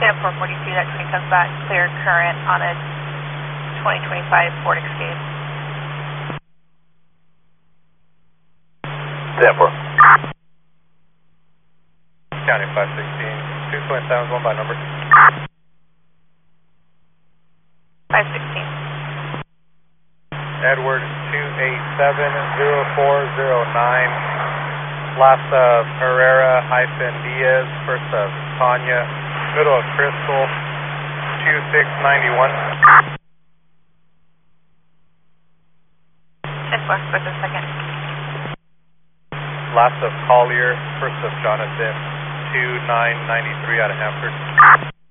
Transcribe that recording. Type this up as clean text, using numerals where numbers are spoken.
442, that train comes back clear current on a 2025 Ford Escape. 10-4. County 516, 2 Twin Towers, 1 by number. 516. Edward 287-0409, last of Herrera -Diaz, first of Tanya, middle of Crystal, 2691. 10-4, first and second. Last of Collier, first of Jonathan, 2993 out of Hanford.